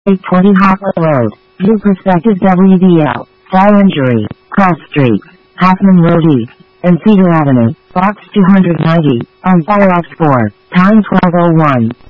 820 Hopper Road, View Perspective WDL, Fall Injury, Cross Street, Hoffman Road East, and Cedar Avenue, Box 290, on Firefox 4, Time 1201.